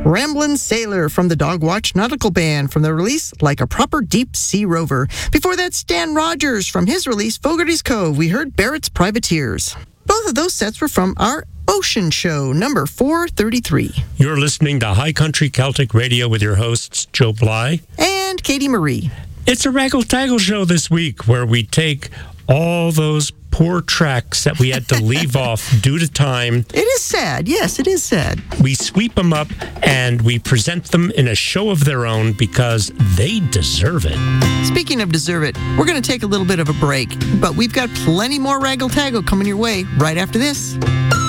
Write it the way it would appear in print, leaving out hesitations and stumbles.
Ramblin' Sailor from the Dogwatch Nautical Band from their release Like a Proper Deep Sea Rover. Before that, Stan Rogers from his release Fogarty's Cove. We heard Barrett's Privateers. Both of those sets were from our Ocean Show, number 433. You're listening to High Country Celtic Radio with your hosts, Joe Bly and Katie Marie. It's a Raggle-Taggle show this week where we take all those poor tracks that we had to leave off due to time. It is sad. Yes, it is sad. We sweep them up and we present them in a show of their own because they deserve it. Speaking of deserve it, we're going to take a little bit of a break, but we've got plenty more Raggle-Taggle coming your way right after this.